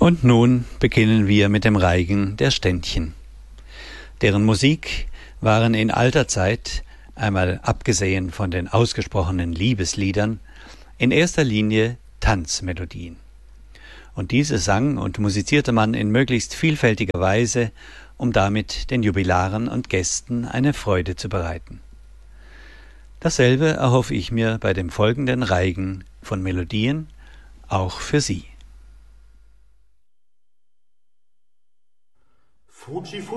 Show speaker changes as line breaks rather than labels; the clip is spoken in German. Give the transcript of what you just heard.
Und nun beginnen wir mit dem Reigen der Ständchen. Deren Musik waren in alter Zeit, einmal abgesehen von den ausgesprochenen Liebesliedern, in erster Linie Tanzmelodien. Und diese sang und musizierte man in möglichst vielfältiger Weise, um damit den Jubilaren und Gästen eine Freude zu bereiten. Dasselbe erhoffe ich mir bei dem folgenden Reigen von Melodien, auch für Sie.
Fuggi